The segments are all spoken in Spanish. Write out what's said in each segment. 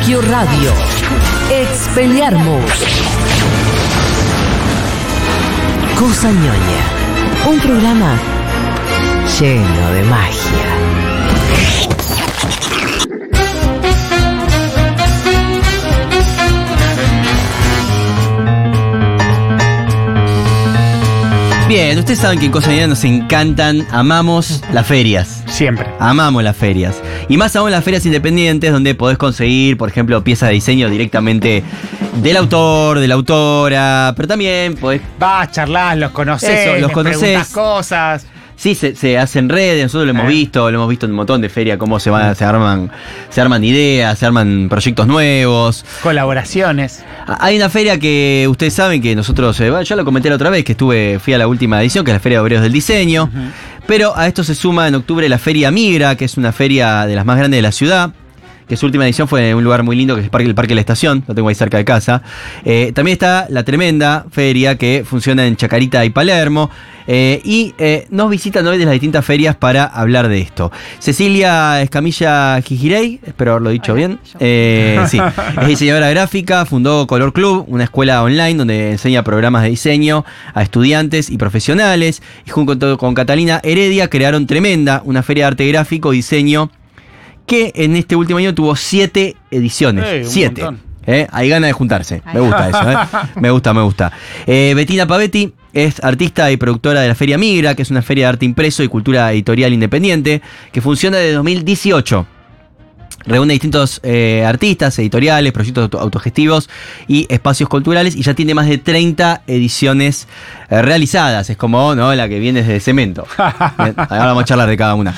Plagio Radio. Expelliarmus. Cosa ñoña. Un programa lleno de magia. Bien, ustedes saben que en Cosa Ñoña nos encantan, amamos las ferias. Siempre. Amamos las ferias. Y más aún las ferias independientes donde podés conseguir, por ejemplo, piezas de diseño directamente del autor, de la autora, pero también podés... Vas, charlás, los conocés, Eso, los les conocés. preguntás cosas. Sí, se hacen redes, nosotros lo hemos visto en un montón de ferias, cómo se arman ideas, se arman proyectos nuevos. Colaboraciones. Hay una feria que ustedes saben que nosotros, yo lo comenté la otra vez, que fui a la última edición, que es la Feria de Obreros del Diseño, pero a esto se suma en octubre la Feria Migra, que es una feria de las más grandes de la ciudad, que su última edición fue en un lugar muy lindo, que es el Parque de la Estación, lo tengo ahí cerca de casa. También está la tremenda feria que funciona en Chacarita y Palermo, y nos visitan hoy de las distintas ferias para hablar de esto. Cecilia Escamilla Gijirey, espero haberlo dicho bien, sí, es diseñadora gráfica, fundó Color Club, una escuela online donde enseña programas de diseño a estudiantes y profesionales, y junto con Catalina Heredia crearon Tremenda, una feria de arte gráfico y diseño que en este último año tuvo 7 ediciones. 7. Hay ganas de juntarse. Me gusta eso. Me gusta. Bettina Pavetti es artista y productora de la Feria Migra, que es una feria de arte impreso y cultura editorial independiente, que funciona desde 2018. Reúne distintos artistas, editoriales, proyectos autogestivos y espacios culturales, y ya tiene más de 30 ediciones realizadas. Es como, ¿no?, la que viene desde Cemento. Bien, ahora vamos a charlar de cada una.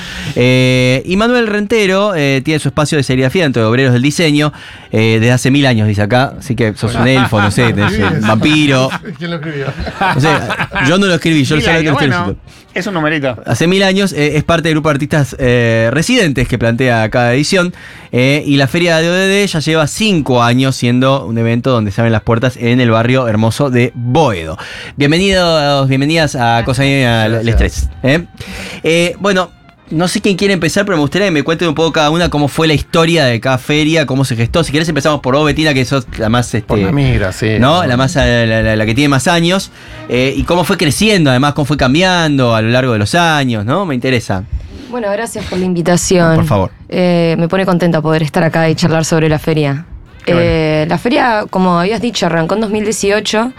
Y Manuel Rentero tiene su espacio de serigrafía dentro de Obreros del Diseño desde hace 1000 años, dice acá. Así que sos un elfo, no sé, un vampiro. ¿Quién lo escribió? No sé, yo no lo escribí, yo solamente lo estoy diciendo. Es un numerito. Hace 1000 años es parte del grupo de artistas residentes que plantea cada edición. Y la Feria de ODD ya lleva 5 años siendo un evento donde se abren las puertas en el barrio hermoso de Boedo. Bienvenidas a Cosa Ñoña Les Tres. Bueno, no sé quién quiere empezar, pero me gustaría que me cuenten un poco cada una cómo fue la historia de cada feria, cómo se gestó. Si querés empezamos por vos, Bettina, que sos la más... Por la Migra, sí. ¿no? La que tiene más años. Y cómo fue creciendo, además, cómo fue cambiando a lo largo de los años, ¿no? Me interesa. Bueno, gracias por la invitación. Por favor. Me pone contenta poder estar acá y charlar sobre la feria. Bueno. La feria, como habías dicho, arrancó en 2018.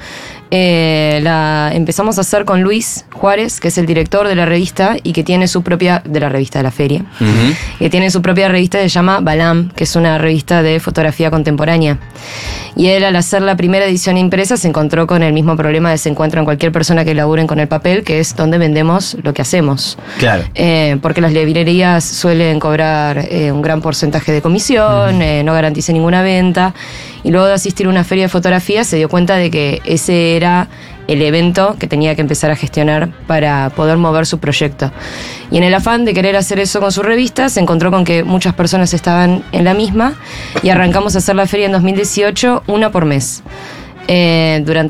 La empezamos a hacer con Luis Juárez, que es el director de la revista y que tiene su propia, de la revista de la feria, que tiene su propia revista que se llama Balam, que es una revista de fotografía contemporánea. Y él, al hacer la primera edición impresa, se encontró con el mismo problema que se encuentra en cualquier persona que laburen con el papel, que es dónde vendemos lo que hacemos. Claro. Porque las librerías suelen cobrar un gran porcentaje de comisión, no garantiza ninguna venta. Y luego de asistir a una feria de fotografía se dio cuenta de que ese era el evento que tenía que empezar a gestionar para poder mover su proyecto. Y en el afán de querer hacer eso con su revista, se encontró con que muchas personas estaban en la misma y arrancamos a hacer la feria en 2018, una por mes. Durante